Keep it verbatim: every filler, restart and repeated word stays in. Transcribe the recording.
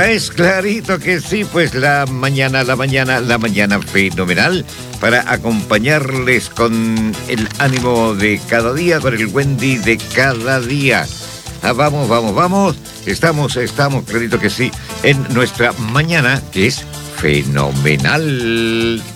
Es clarito que sí, pues la mañana, la mañana, la mañana fenomenal para acompañarles con el ánimo de cada día, con el Wendy de cada día. Ah, vamos, vamos, vamos. Estamos, estamos, clarito que sí, en nuestra mañana, que es fenomenal.